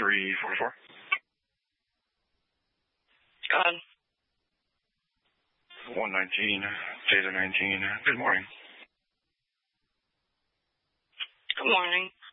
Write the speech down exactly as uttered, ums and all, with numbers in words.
three four four. Go ahead. one nineteen, Taser nineteen. Good morning. Good morning.